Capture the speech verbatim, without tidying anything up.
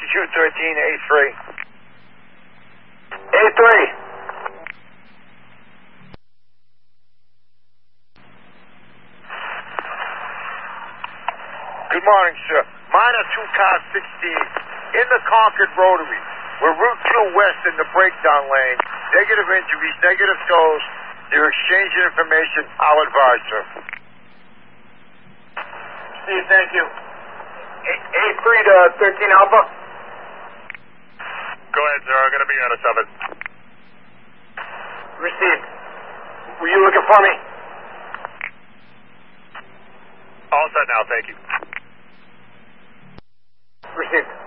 two thirteen, A three. A three. Good morning, sir. Minor two car sixteen in the Concord Rotary. We're Route two West in the breakdown lane. Negative injuries, negative tows. They're exchanging information. I'll advise, sir. Steve, thank you. A three to thirteen Alpha. Go ahead, sir. I'm going to be out of seven. Received. Were you looking for me? All set now, thank you. Received.